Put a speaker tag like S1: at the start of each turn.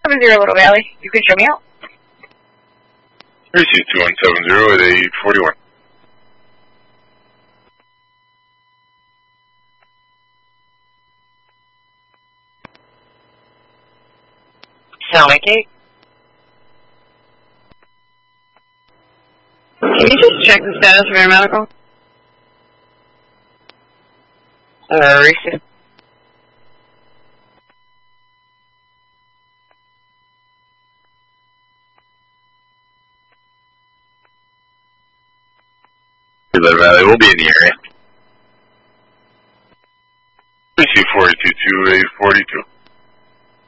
S1: 70 Little Valley. You can show me out.
S2: Receive 2170 at 841.
S1: Sound Kate. Can you just check the status of your medical? Receive.
S2: Little Valley, we'll be in the area. Receive 422 842.